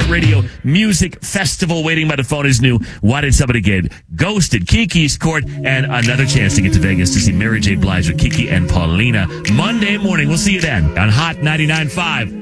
Radio Music Festival. Waiting by the phone is new. Why Did Somebody Get Ghosted? Kiki's Court, and another chance to get to Vegas to see Mary J. Blige with Kiki and Paulina Monday morning. We'll see you then on Hot 99.5.